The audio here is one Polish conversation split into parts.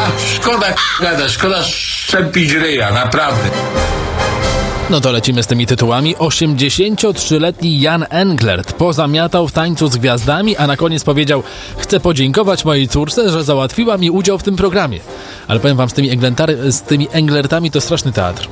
Szkoda gadać, szkoda szczepić ryja, naprawdę. No to lecimy z tymi tytułami. 83-letni Jan Englert pozamiatał w tańcu z gwiazdami, a na koniec powiedział: chcę podziękować mojej córce, że załatwiła mi udział w tym programie. Ale powiem wam, z tymi Englertami to straszny teatr.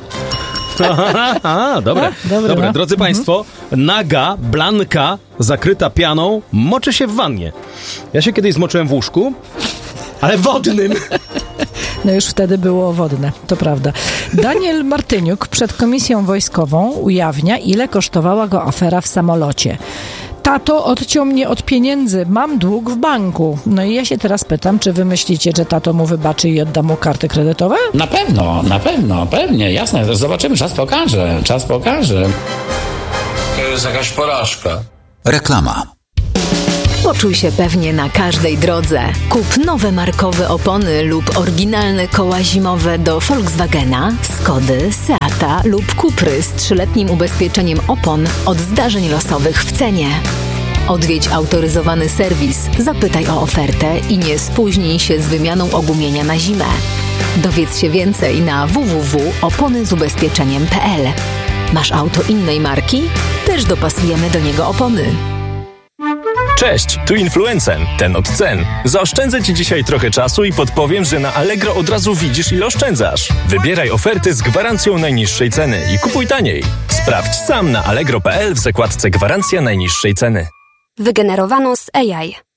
Dobra. Drodzy Państwo, naga, blanka, zakryta pianą, moczy się w wannie. Ja się kiedyś zmoczyłem w łóżku, ale wodnym. No już wtedy było wodne, to prawda. Daniel Martyniuk przed komisją wojskową ujawnia, ile kosztowała go afera w samolocie. Tato odciął mnie od pieniędzy, mam dług w banku. No i ja się teraz pytam, czy wy myślicie, że tato mu wybaczy i odda mu karty kredytowe? Na pewno, pewnie, jasne. Zobaczymy, czas pokaże. To jest jakaś porażka. Reklama. Poczuj się pewnie na każdej drodze. Kup nowe markowe opony lub oryginalne koła zimowe do Volkswagena, Skody, Seata lub Cupry z 3-letnim ubezpieczeniem opon od zdarzeń losowych w cenie. Odwiedź autoryzowany serwis, zapytaj o ofertę i nie spóźnij się z wymianą ogumienia na zimę. Dowiedz się więcej na www.oponyzubezpieczeniem.pl. Masz auto innej marki? Też dopasujemy do niego opony. Cześć, tu Influencen, ten od cen. Zaoszczędzę Ci dzisiaj trochę czasu i podpowiem, że na Allegro od razu widzisz, ile oszczędzasz. Wybieraj oferty z gwarancją najniższej ceny i kupuj taniej. Sprawdź sam na allegro.pl w zakładce Gwarancja najniższej ceny. Wygenerowano z AI.